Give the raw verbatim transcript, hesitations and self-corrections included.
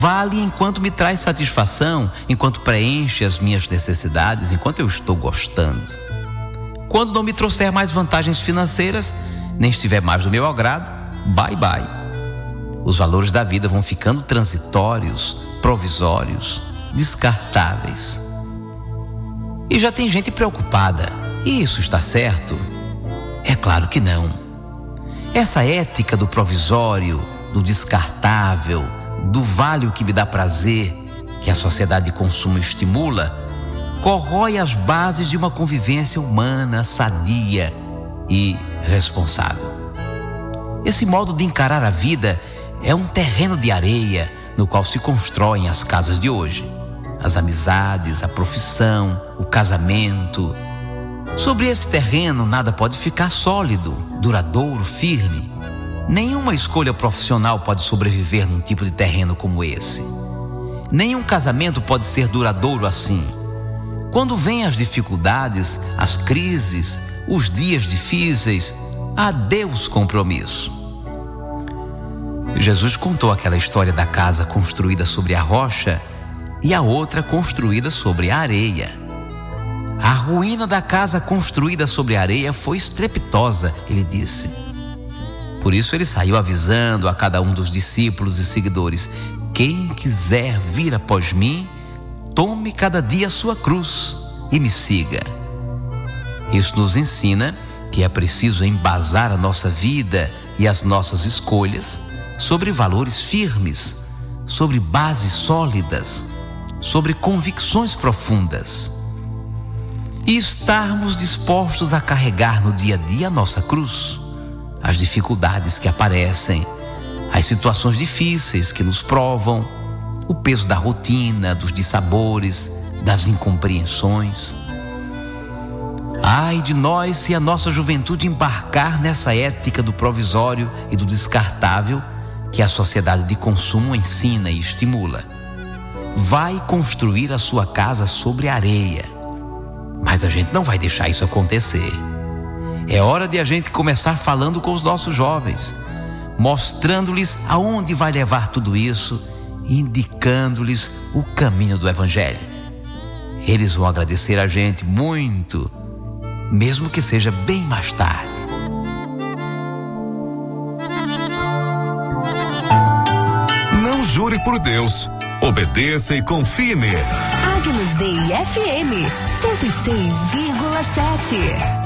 vale enquanto me traz satisfação, enquanto preenche as minhas necessidades, enquanto eu estou gostando. Quando não me trouxer mais vantagens financeiras, nem estiver mais do meu agrado, bye bye. Os valores da vida vão ficando transitórios, provisórios, descartáveis. E já tem gente preocupada. E isso está certo? É claro que não. Essa ética do provisório, do descartável, do vale o que me dá prazer, que a sociedade de consumo estimula, corrói as bases de uma convivência humana, sadia e responsável. Esse modo de encarar a vida é um terreno de areia no qual se constroem as casas de hoje. As amizades, a profissão, o casamento. Sobre esse terreno nada pode ficar sólido, duradouro, firme. Nenhuma escolha profissional pode sobreviver num tipo de terreno como esse. Nenhum casamento pode ser duradouro assim. Quando vêm as dificuldades, as crises, os dias difíceis, adeus compromisso. Jesus contou aquela história da casa construída sobre a rocha e a outra construída sobre a areia. A ruína da casa construída sobre a areia foi estrepitosa, ele disse. Por isso ele saiu avisando a cada um dos discípulos e seguidores: quem quiser vir após mim, tome cada dia a sua cruz e me siga. Isso nos ensina que é preciso embasar a nossa vida e as nossas escolhas sobre valores firmes, sobre bases sólidas, sobre convicções profundas. E estarmos dispostos a carregar no dia a dia a nossa cruz, as dificuldades que aparecem, as situações difíceis que nos provam, o peso da rotina, dos dissabores, das incompreensões. Ai de nós se a nossa juventude embarcar nessa ética do provisório e do descartável que a sociedade de consumo ensina e estimula. Vai construir a sua casa sobre areia. Mas a gente não vai deixar isso acontecer. É hora de a gente começar falando com os nossos jovens, mostrando-lhes aonde vai levar tudo isso, indicando-lhes o caminho do Evangelho. Eles vão agradecer a gente muito, mesmo que seja bem mais tarde. Não jure por Deus, obedeça e confie nele. Agnus Dei F M cento e seis vírgula sete.